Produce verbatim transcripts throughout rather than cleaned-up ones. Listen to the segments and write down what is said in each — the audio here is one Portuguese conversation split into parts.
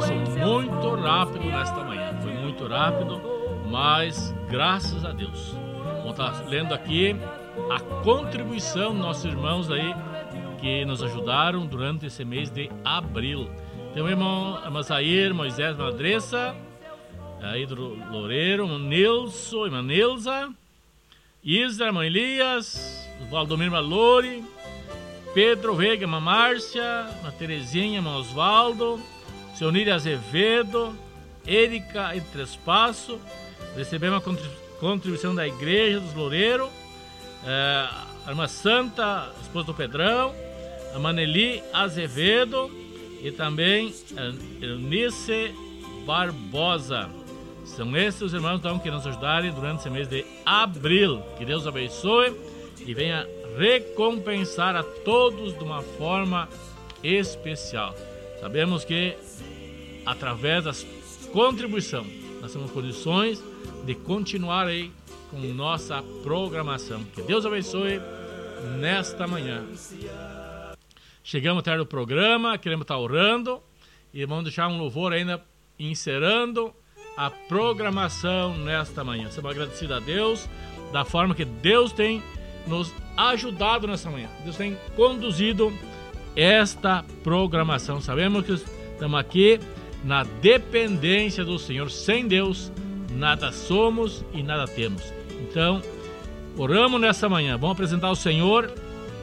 passou muito rápido nesta manhã. Foi muito rápido, mas graças a Deus. Vamos estar lendo aqui a contribuição dos nossos irmãos aí que nos ajudaram durante esse mês de abril. Tem o irmão Amazair, Moisés, Madressa, aí do Loureiro, o Nilson, irmã Nilza, Isra, irmã Elias, Valdomiro Malori, Pedro Veiga, irmã Márcia, irmã Terezinha, irmão Osvaldo, Seonir Azevedo, Érica e Trespasso. Recebemos uma contribuição da Igreja dos Loureiro, é, a irmã Santa, esposa do Pedrão, a Maneli Azevedo e também a Eunice Barbosa. São esses os irmãos então, que nos ajudarem durante esse mês de abril. Que Deus abençoe e venha recompensar a todos de uma forma especial. Sabemos que através da contribuição nós temos condições de continuar aí com nossa programação. Que Deus abençoe nesta manhã. Chegamos à tarde do programa, queremos estar orando e vamos deixar um louvor ainda encerrando a programação nesta manhã. Somos agradecidos a Deus da forma que Deus tem nos ajudado nessa manhã. Deus tem conduzido esta programação. Sabemos que estamos aqui na dependência do Senhor. Sem Deus, nada somos e nada temos. Então, oramos nessa manhã. Vamos apresentar ao Senhor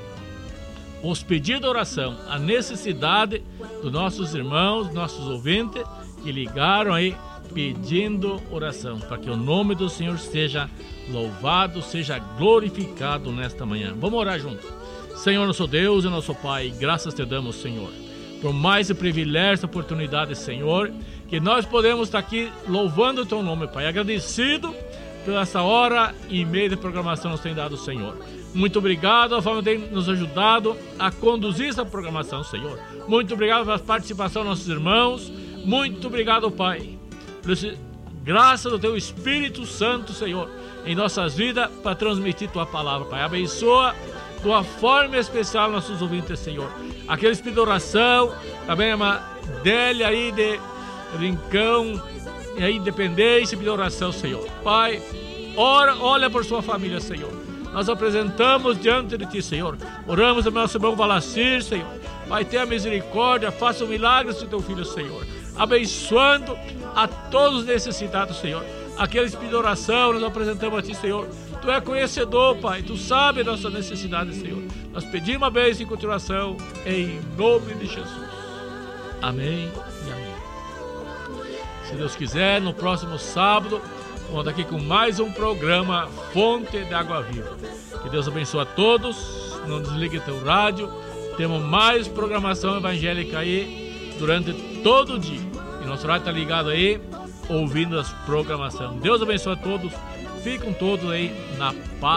os pedidos de oração, a necessidade dos nossos irmãos, nossos ouvintes que ligaram aí pedindo oração, para que o nome do Senhor seja louvado, seja glorificado nesta manhã. Vamos orar junto. Senhor, nosso Deus e nosso Pai, graças te damos, Senhor, por mais esse privilégio, essa oportunidade, Senhor, que nós podemos estar aqui louvando o teu nome, Pai, agradecido por essa hora e meia de programação que nos tem dado, Senhor. Muito obrigado, a forma que tem nos ajudado a conduzir essa programação, Senhor. Muito obrigado pela participação dos nossos irmãos. Muito obrigado, Pai, por essa graça do teu Espírito Santo, Senhor, em nossas vidas para transmitir tua palavra, Pai. Abençoa tua forma especial nossos ouvintes, Senhor. Aqueles que de oração, também uma Délia aí de Rincão, e aí independência de oração, Senhor. Pai, ora, olha por sua família, Senhor. Nós apresentamos diante de ti, Senhor. Oramos ao nosso irmão Valacir, Senhor. Pai, tenha misericórdia, faça um milagre do teu filho, Senhor. Abençoando a todos os necessitados, Senhor. Aqueles que de oração, nós apresentamos a ti, Senhor. Tu é conhecedor, Pai. Tu sabe a nossa necessidade, Senhor. Nós pedimos a bênção em continuação, em nome de Jesus. Amém e amém. Se Deus quiser, no próximo sábado, vamos estar aqui com mais um programa Fonte de Água Viva. Que Deus abençoe a todos. Não desligue teu rádio. Temos mais programação evangélica aí durante todo o dia. E nosso rádio está ligado aí, ouvindo as programações. Deus abençoe a todos. Ficam todos aí na paz.